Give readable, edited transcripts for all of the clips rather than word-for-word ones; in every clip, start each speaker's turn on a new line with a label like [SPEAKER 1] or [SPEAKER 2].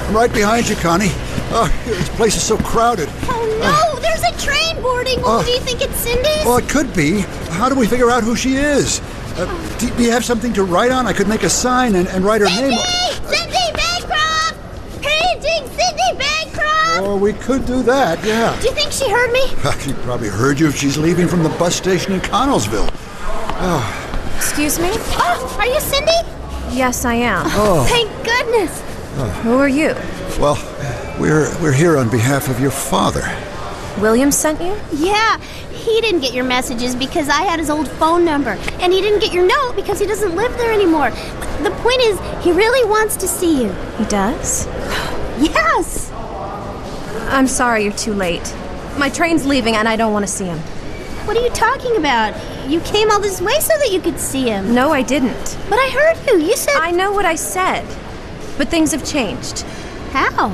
[SPEAKER 1] I'm right behind you, Connie. Oh, this place is so crowded.
[SPEAKER 2] Oh, no! There's a train boarding. Do you think it's Cindy's?
[SPEAKER 1] Well, it could be. How do we figure out who she is? Do you have something to write on? I could make a sign and write her name.
[SPEAKER 2] Cindy Bancroft! Paging Cindy Bancroft!
[SPEAKER 1] Oh, we could do that, yeah.
[SPEAKER 2] Do you think she heard me?
[SPEAKER 1] She probably heard you if she's leaving from the bus station in Connellsville.
[SPEAKER 3] Excuse me?
[SPEAKER 2] Oh, are you Cindy?
[SPEAKER 3] Yes, I am.
[SPEAKER 1] Oh.
[SPEAKER 2] Thank goodness.
[SPEAKER 3] Who are you?
[SPEAKER 1] Well, we're here on behalf of your father.
[SPEAKER 3] William sent you?
[SPEAKER 2] Yeah, he didn't get your messages because I had his old phone number. And he didn't get your note because he doesn't live there anymore. The point is, he really wants to see you.
[SPEAKER 3] He does?
[SPEAKER 2] Yes!
[SPEAKER 3] I'm sorry you're too late. My train's leaving and I don't want to see him.
[SPEAKER 2] What are you talking about? You came all this way so that you could see him.
[SPEAKER 3] No, I didn't.
[SPEAKER 2] But I heard you. You said...
[SPEAKER 3] I know what I said. But things have changed.
[SPEAKER 2] How?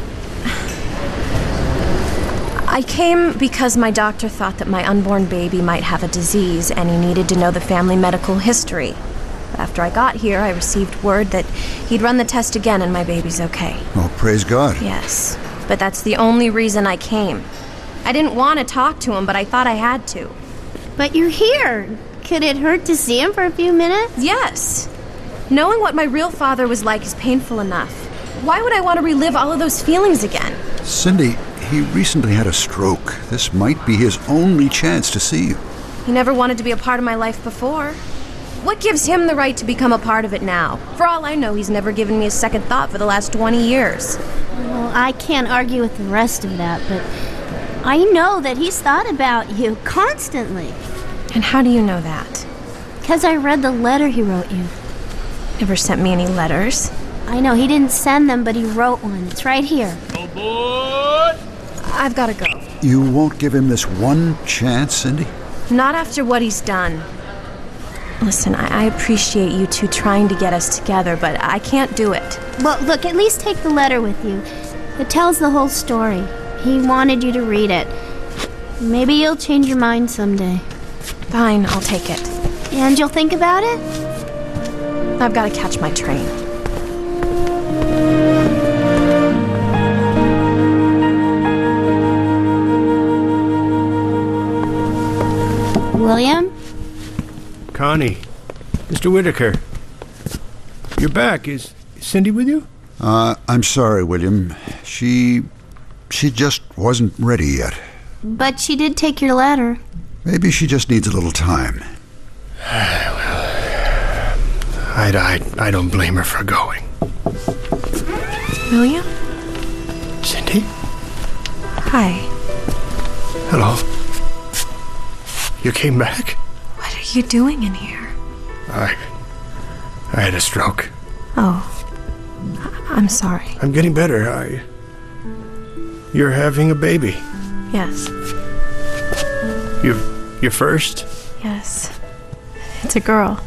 [SPEAKER 3] I came because my doctor thought that my unborn baby might have a disease and he needed to know the family medical history. After I got here, I received word that he'd run the test again and my baby's okay.
[SPEAKER 1] Oh, praise God.
[SPEAKER 3] Yes, but that's the only reason I came. I didn't want to talk to him, but I thought I had to.
[SPEAKER 2] But you're here. Could it hurt to see him for a few minutes?
[SPEAKER 3] Yes. Knowing what my real father was like is painful enough. Why would I want to relive all of those feelings again?
[SPEAKER 1] Cindy, he recently had a stroke. This might be his only chance to see you.
[SPEAKER 3] He never wanted to be a part of my life before. What gives him the right to become a part of it now? For all I know, he's never given me a second thought for the last 20 years.
[SPEAKER 2] Well, I can't argue with the rest of that, but I know that he's thought about you constantly.
[SPEAKER 3] And how do you know that?
[SPEAKER 2] Because I read the letter he wrote you.
[SPEAKER 3] Never sent me any letters.
[SPEAKER 2] I know, he didn't send them, but he wrote one. It's right here.
[SPEAKER 4] Aboard!
[SPEAKER 3] I've got to go.
[SPEAKER 1] You won't give him this one chance, Cindy?
[SPEAKER 3] Not after what he's done. Listen, I appreciate you two trying to get us together, but I can't do it.
[SPEAKER 2] Well, look, at least take the letter with you. It tells the whole story. He wanted you to read it. Maybe you'll change your mind someday.
[SPEAKER 3] Fine, I'll take it.
[SPEAKER 2] And you'll think about it?
[SPEAKER 3] I've got to catch my train.
[SPEAKER 2] William?
[SPEAKER 4] Connie, Mr. Whitaker, you're back. Is Cindy with you?
[SPEAKER 1] I'm sorry, William. She just wasn't ready yet.
[SPEAKER 2] But she did take your letter.
[SPEAKER 1] Maybe she just needs a little time.
[SPEAKER 4] I don't blame her for going.
[SPEAKER 3] William?
[SPEAKER 4] Cindy?
[SPEAKER 3] Hi.
[SPEAKER 4] Hello. You came back?
[SPEAKER 3] What are you doing in here?
[SPEAKER 4] I had a stroke.
[SPEAKER 3] Oh. I'm sorry.
[SPEAKER 4] I'm getting better. You're having a baby.
[SPEAKER 3] Yes.
[SPEAKER 4] Your first?
[SPEAKER 3] Yes. It's a girl.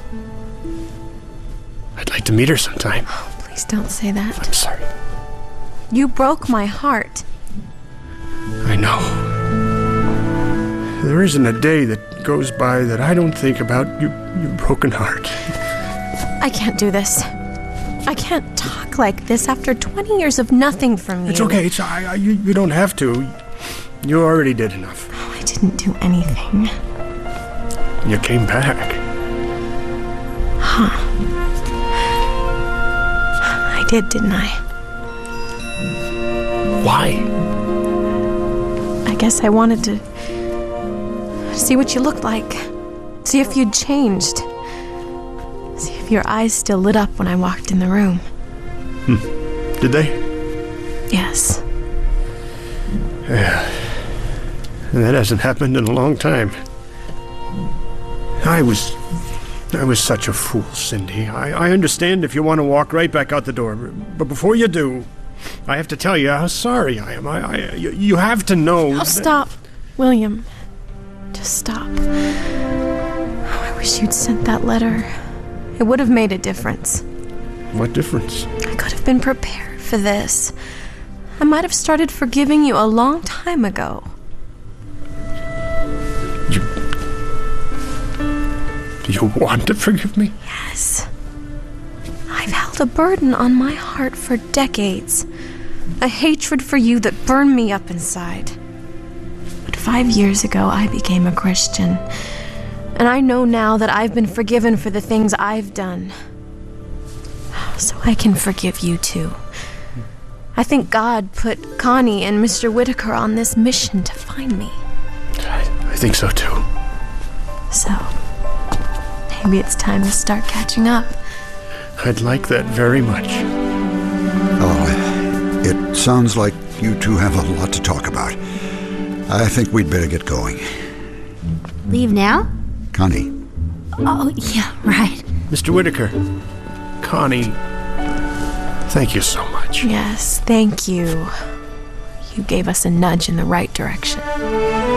[SPEAKER 4] I'd like to meet her sometime.
[SPEAKER 3] Oh, please don't say that.
[SPEAKER 4] I'm sorry.
[SPEAKER 3] You broke my heart.
[SPEAKER 4] I know. There isn't a day that goes by that I don't think about your broken heart.
[SPEAKER 3] I can't do this. I can't talk like this after 20 years of nothing from you.
[SPEAKER 4] It's okay. You don't have to. You already did enough.
[SPEAKER 3] Oh, I didn't do anything.
[SPEAKER 4] You came back.
[SPEAKER 3] Huh. I did, didn't I?
[SPEAKER 4] Why?
[SPEAKER 3] I guess I wanted to see what you looked like. See if you'd changed. See if your eyes still lit up when I walked in the room.
[SPEAKER 4] Did they?
[SPEAKER 3] Yes.
[SPEAKER 4] Yeah. That hasn't happened in a long time. I was such a fool, Cindy. I understand if you want to walk right back out the door, but before you do, I have to tell you how sorry I am. You have to know.
[SPEAKER 3] Oh, stop, William. Just stop. Oh, I wish you'd sent that letter. It would have made a difference.
[SPEAKER 4] What difference?
[SPEAKER 3] I could have been prepared for this. I might have started forgiving you a long time ago.
[SPEAKER 4] Do you want to forgive me?
[SPEAKER 3] Yes. I've held a burden on my heart for decades. A hatred for you that burned me up inside. But 5 years ago, I became a Christian. And I know now that I've been forgiven for the things I've done. So I can forgive you too. I think God put Connie and Mr. Whitaker on this mission to find me.
[SPEAKER 4] I think so too.
[SPEAKER 3] So, maybe it's time to start catching up.
[SPEAKER 4] I'd like that very much.
[SPEAKER 1] Oh, it sounds like you two have a lot to talk about. I think we'd better get going.
[SPEAKER 2] Leave now?
[SPEAKER 1] Connie.
[SPEAKER 2] Oh, yeah, right.
[SPEAKER 4] Mr. Whitaker, Connie, thank you so much.
[SPEAKER 3] Yes, thank you. You gave us a nudge in the right direction.